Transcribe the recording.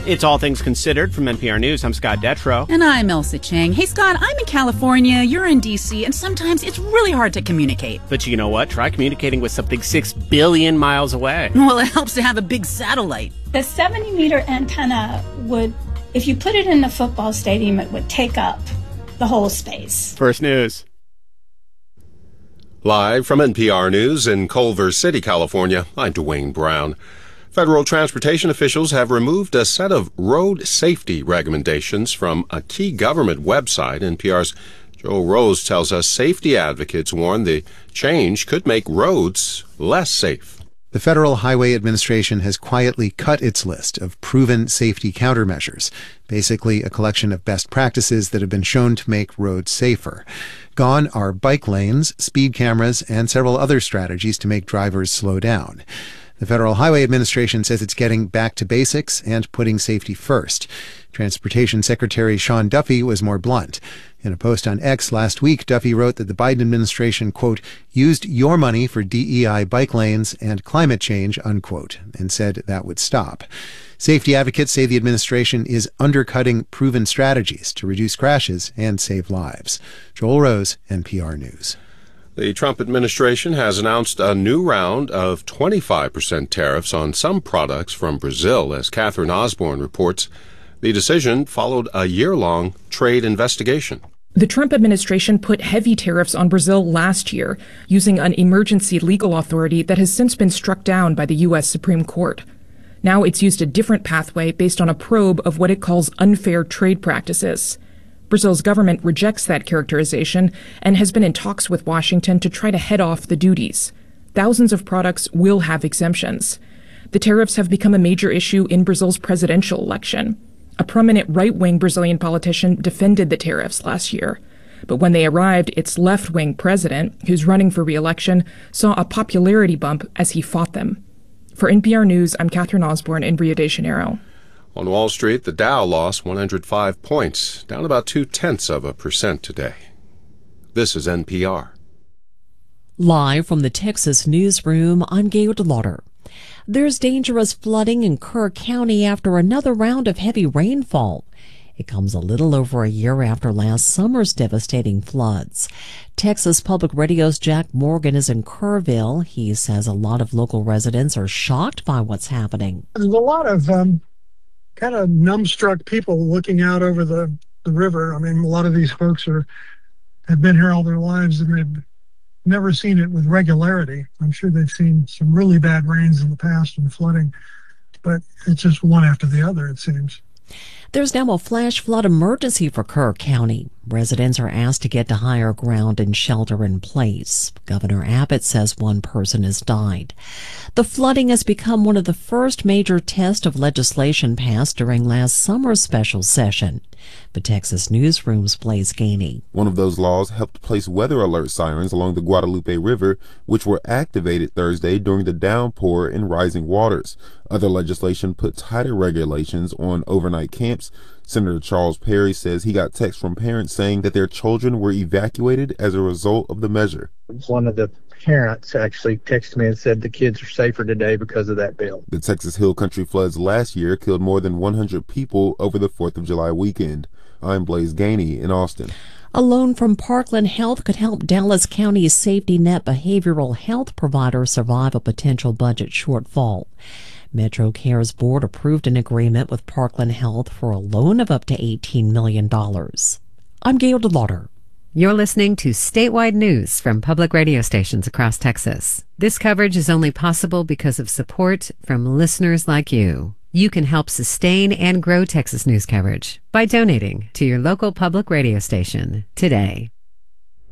It's All Things Considered from NPR News. I'm Scott Detrow. And I'm Elsa Chang. Hey, Scott, I'm in California, you're in D.C., and sometimes it's really hard to communicate. But you know what? Try communicating with something 6 billion miles away. Well, it helps to have a big satellite. The 70-meter antenna would, if you put it in a football stadium, it would take up the whole space. First News. Live from NPR News in Culver City, California, I'm Dwayne Brown. Federal transportation officials have removed a set of road safety recommendations from a key government website. NPR's Joel Rose tells us safety advocates warn the change could make roads less safe. The Federal Highway Administration has quietly cut its list of proven safety countermeasures, basically a collection of best practices that have been shown to make roads safer. Gone are bike lanes, speed cameras, and several other strategies to make drivers slow down. The Federal Highway Administration says it's getting back to basics and putting safety first. Transportation Secretary Sean Duffy was more blunt. In a post on X last week, Duffy wrote that the Biden administration, quote, used your money for DEI bike lanes and climate change, unquote, and said that would stop. Safety advocates say the administration is undercutting proven strategies to reduce crashes and save lives. Joel Rose, NPR News. The Trump administration has announced a new round of 25% tariffs on some products from Brazil, as Catherine Osborne reports. The decision followed a year-long trade investigation. The Trump administration put heavy tariffs on Brazil last year, using an emergency legal authority that has since been struck down by the U.S. Supreme Court. Now it's used a different pathway based on a probe of what it calls unfair trade practices. Brazil's government rejects that characterization and has been in talks with Washington to try to head off the duties. Thousands of products will have exemptions. The tariffs have become a major issue in Brazil's presidential election. A prominent right-wing Brazilian politician defended the tariffs last year. But when they arrived, its left-wing president, who's running for re-election, saw a popularity bump as he fought them. For NPR News, I'm Catherine Osborne in Rio de Janeiro. On Wall Street, the Dow lost 105 points, down about 0.2% today. This is NPR. Live from the Texas newsroom, I'm Gail DeLauder. There's dangerous flooding in Kerr County after another round of heavy rainfall. It comes a little over a year after last summer's devastating floods. Texas Public Radio's Jack Morgan is in Kerrville. He says a lot of local residents are shocked by what's happening. There's a lot of kind of numbstruck people looking out over the river. I mean, a lot of these folks have been here all their lives and they've never seen it with regularity. I'm sure they've seen some really bad rains in the past and flooding, but it's just one after the other, it seems. There's now a flash flood emergency for Kerr County. Residents are asked to get to higher ground and shelter in place. Governor Abbott says one person has died. The flooding has become one of the first major tests of legislation passed during last summer's special session. The Texas Newsroom's Blaze Gainey. One of those laws helped place weather alert sirens along the Guadalupe River, which were activated Thursday during the downpour and rising waters. Other legislation put tighter regulations on overnight camps. Senator Charles Perry says he got texts from parents saying that their children were evacuated as a result of the measure. One of the parents actually texted me and said the kids are safer today because of that bill. The Texas Hill Country floods last year killed more than 100 people over the 4th of July weekend. I'm Blaze Gainey in Austin. A loan from Parkland Health could help Dallas County's safety net behavioral health provider survive a potential budget shortfall. MetroCare's board approved an agreement with Parkland Health for a loan of up to $18 million. I'm Gail DeLauder. You're listening to statewide news from public radio stations across Texas. This coverage is only possible because of support from listeners like you. You can help sustain and grow Texas news coverage by donating to your local public radio station today.